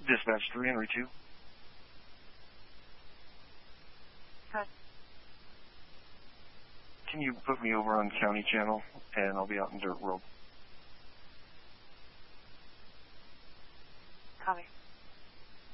Dispatch 3, Henry 2. Good. Can you put me over on County Channel, and I'll be out in Dirt World. Copy.